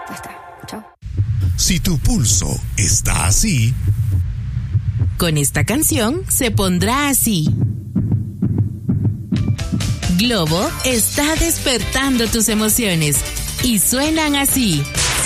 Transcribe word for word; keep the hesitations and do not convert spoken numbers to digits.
Ya está. Chao. Si tu pulso está así, con esta canción se pondrá así. Globo está despertando tus emociones y suenan así.